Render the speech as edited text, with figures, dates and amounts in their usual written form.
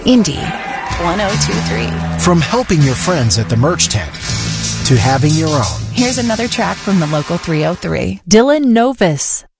Indy 1023. From helping your friends at the merch tent to having your own. Here's another track from the local 303. Dylan Novus.